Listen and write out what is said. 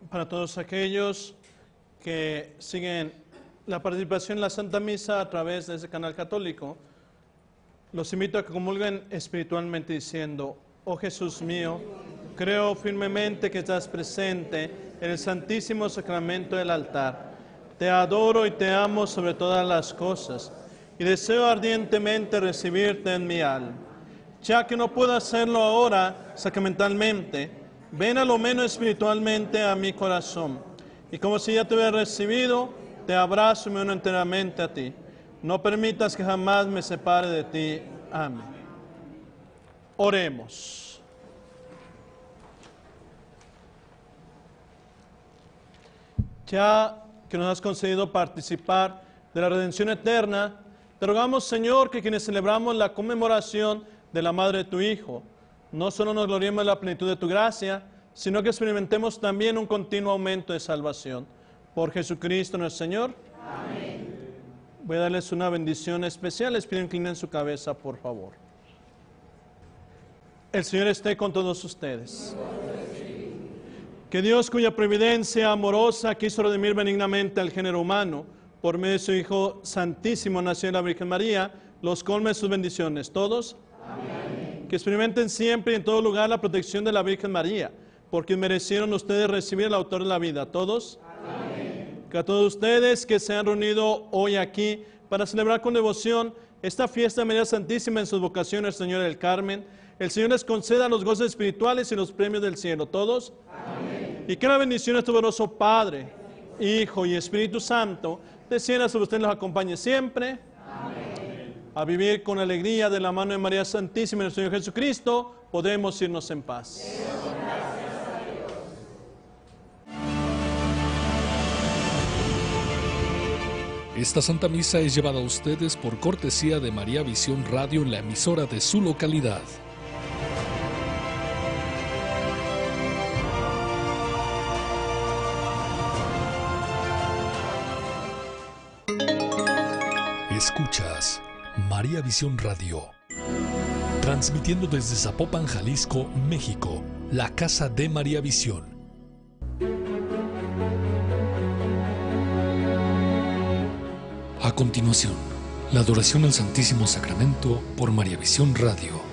para todos aquellos que siguen la participación en la Santa Misa a través de ese canal católico, los invito a que comulguen espiritualmente diciendo: oh Jesús mío, creo firmemente que estás presente en el Santísimo Sacramento del altar. Te adoro y te amo sobre todas las cosas, y deseo ardientemente recibirte en mi alma. Ya que no puedo hacerlo ahora sacramentalmente, ven a lo menos espiritualmente a mi corazón, y como si ya te hubiera recibido, te abrazo y me uno enteramente a ti. No permitas que jamás me separe de ti. Amén. Oremos. Ya que nos has concedido participar de la redención eterna, te rogamos, Señor, que quienes celebramos la conmemoración de la Madre de tu Hijo, no solo nos gloriemos en la plenitud de tu gracia, sino que experimentemos también un continuo aumento de salvación. Por Jesucristo nuestro Señor. Amén. Voy a darles una bendición especial. Les pido inclinen su cabeza, por favor. El Señor esté con todos ustedes. Que Dios, cuya providencia amorosa quiso redimir benignamente al género humano, por medio de su Hijo Santísimo, nació en la Virgen María, los colme sus bendiciones. ¿Todos? Amén. Que experimenten siempre y en todo lugar la protección de la Virgen María, porque merecieron ustedes recibir al autor de la vida. ¿Todos? Amén. Que a todos ustedes que se han reunido hoy aquí para celebrar con devoción esta fiesta de María Santísima en sus vocaciones, Señor del Carmen, el Señor les conceda los gozos espirituales y los premios del cielo. ¿Todos? Amén. Y que la bendición de tu poderoso Padre, Hijo y Espíritu Santo descienda sobre ustedes y los acompañe siempre. Amén. A vivir con alegría de la mano de María Santísima y del Señor Jesucristo, podemos irnos en paz. Esta Santa Misa es llevada a ustedes por cortesía de María Visión Radio en la emisora de su localidad. Escuchas María Visión Radio, transmitiendo desde Zapopan, Jalisco, México, la casa de María Visión. A continuación, la adoración al Santísimo Sacramento por María Visión Radio.